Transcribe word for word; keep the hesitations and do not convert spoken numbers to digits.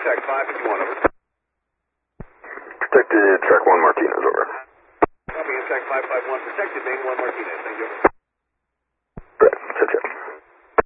Track five fifty-one, over. Protected, track one Martinez, over. Copy, Track five five one, protected, main one